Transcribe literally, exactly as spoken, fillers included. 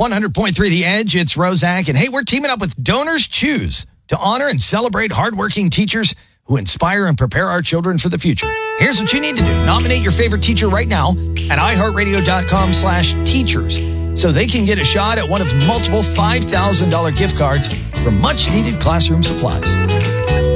one hundred point three The Edge. It's Rozak. And hey, we're teaming up with Donors Choose to honor and celebrate hardworking teachers who inspire and prepare our children for the future. Here's what you need to do. Nominate your favorite teacher right now at iHeartRadio.com slash teachers so they can get a shot at one of multiple five thousand dollars gift cards for much-needed classroom supplies.